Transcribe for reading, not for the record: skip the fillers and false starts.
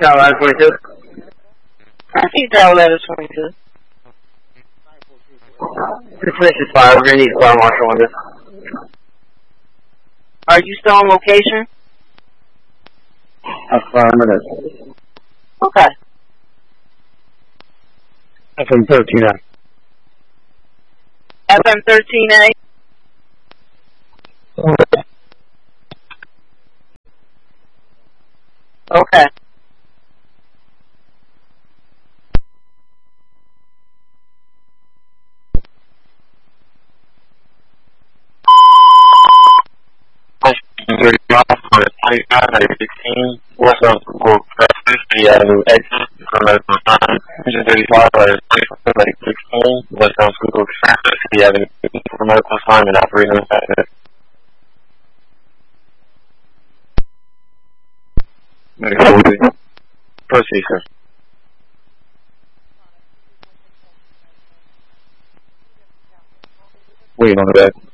Tower ladder 22. I see Tower ladder 22. This is fire. We're going to need fire marshal on this. Are you still on location? Affirmative. Okay. FM 13A. FM 13A? Okay. What's up, Google Press, the exit from medical sign, 135, 16, what's up, Google Press, the avenue for medical sign and operating on that. Proceed, sir. Waiting on the back.